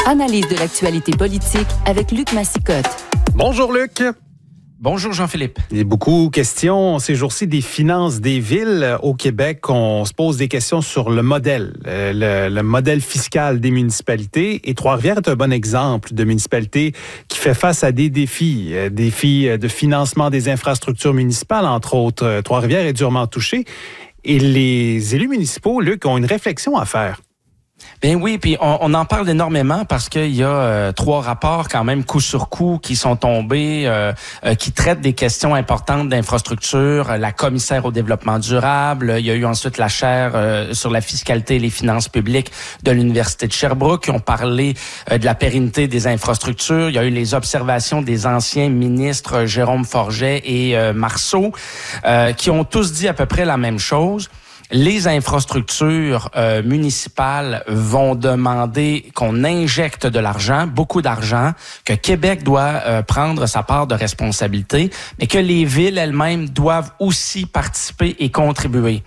Analyse de l'actualité politique avec Luc Massicotte. Bonjour Luc. Bonjour Jean-Philippe. Il y a beaucoup de questions ces jours-ci des finances des villes au Québec. On se pose des questions sur le modèle, le modèle fiscal des municipalités. Et Trois-Rivières est un bon exemple de municipalité qui fait face à des défis de financement des infrastructures municipales, entre autres. Trois-Rivières est durement touchée. Et les élus municipaux, Luc, ont une réflexion à faire. Ben oui, puis on en parle énormément parce qu'il y a 3 rapports quand même coup sur coup qui sont tombés, qui traitent des questions importantes d'infrastructure. La commissaire au développement durable, il y a eu ensuite la chaire sur la fiscalité et les finances publiques de l'Université de Sherbrooke qui ont parlé de la pérennité des infrastructures. Il y a eu les observations des anciens ministres Jérôme Forget et Marceau qui ont tous dit à peu près la même chose. Les infrastructures municipales vont demander qu'on injecte de l'argent, beaucoup d'argent, que Québec doit prendre sa part de responsabilité, mais que les villes elles-mêmes doivent aussi participer et contribuer.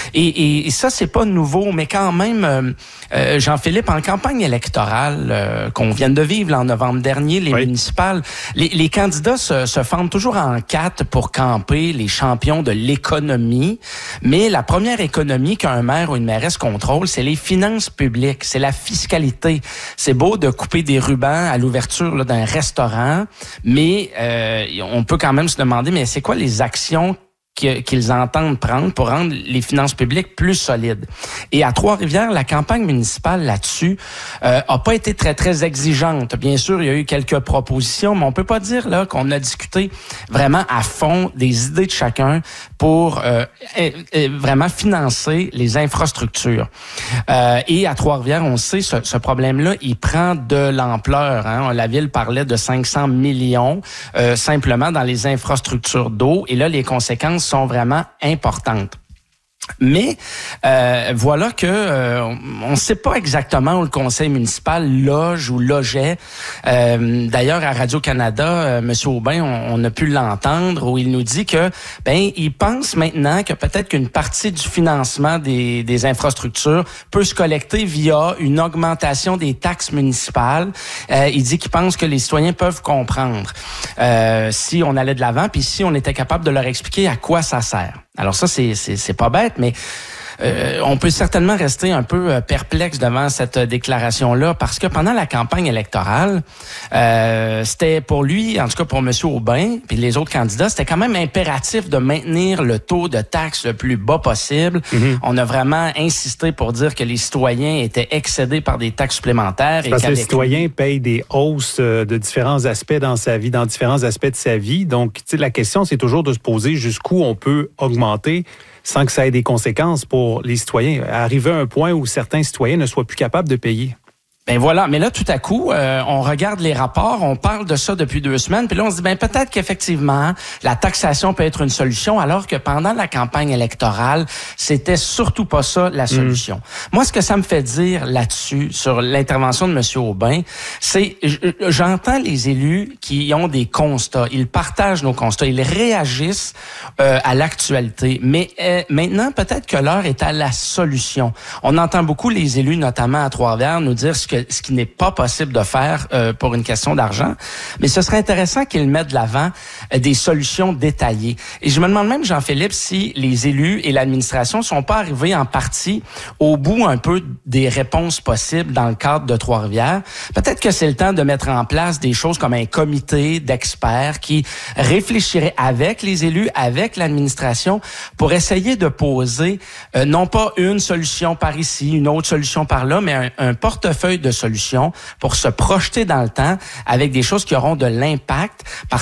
Et ça, c'est pas nouveau, mais quand même, Jean-Philippe, en campagne électorale qu'on vient de vivre en novembre dernier, les municipales, les candidats se forment toujours en 4 pour camper les champions de l'économie, mais la première économie qu'un maire ou une mairesse contrôle, c'est les finances publiques, c'est la fiscalité. C'est beau de couper des rubans à l'ouverture d'un restaurant, mais on peut quand même se demander, mais c'est quoi les actions qu'ils entendent prendre pour rendre les finances publiques plus solides. Et à Trois-Rivières, la campagne municipale là-dessus a pas été très, très exigeante. Bien sûr, il y a eu quelques propositions, mais on peut pas dire là qu'on a discuté vraiment à fond des idées de chacun pour vraiment financer les infrastructures. Et à Trois-Rivières, on sait, ce problème-là, il prend de l'ampleur. Hein. La Ville parlait de 500 millions simplement dans les infrastructures d'eau. Et là, les conséquences sont vraiment importantes. Mais voilà que on ne sait pas exactement où le conseil municipal loge ou logeait. D'ailleurs, à Radio-Canada, M. Aubin, on a pu l'entendre où il nous dit que il pense maintenant que peut-être qu'une partie du financement des infrastructures peut se collecter via une augmentation des taxes municipales. Il dit qu'il pense que les citoyens peuvent comprendre si on allait de l'avant, puis si on était capable de leur expliquer à quoi ça sert. Alors ça, c'est pas bête, mais on peut certainement rester un peu perplexe devant cette déclaration-là parce que pendant la campagne électorale, c'était pour lui, en tout cas pour M. Aubin puis les autres candidats, c'était quand même impératif de maintenir le taux de taxe le plus bas possible. Mm-hmm. On a vraiment insisté pour dire que les citoyens étaient excédés par des taxes supplémentaires. Parce que le citoyen paye des hausses de différents aspects dans sa vie, dans différents aspects de sa vie. Donc, la question, c'est toujours de se poser jusqu'où on peut augmenter sans que ça ait des conséquences pour les citoyens. Arriver à un point où certains citoyens ne soient plus capables de payer. Ben voilà, mais là, tout à coup, on regarde les rapports, on parle de ça depuis 2 semaines, puis là, on se dit, peut-être qu'effectivement, la taxation peut être une solution, alors que pendant la campagne électorale, c'était surtout pas ça la solution. Moi, ce que ça me fait dire là-dessus, sur l'intervention de M. Aubin, c'est, j'entends les élus qui ont des constats, ils partagent nos constats, ils réagissent à l'actualité, mais maintenant, peut-être que l'heure est à la solution. On entend beaucoup les élus, notamment à Trois-Rivières, nous dire ce qui n'est pas possible de faire pour une question d'argent. Mais ce serait intéressant qu'ils mettent de l'avant des solutions détaillées. Et je me demande même, Jean-Philippe, si les élus et l'administration sont pas arrivés en partie au bout un peu des réponses possibles dans le cadre de Trois-Rivières. Peut-être que c'est le temps de mettre en place des choses comme un comité d'experts qui réfléchirait avec les élus, avec l'administration, pour essayer de poser non pas une solution par ici, une autre solution par là, mais un portefeuille de solutions pour se projeter dans le temps avec des choses qui auront de l'impact. Parce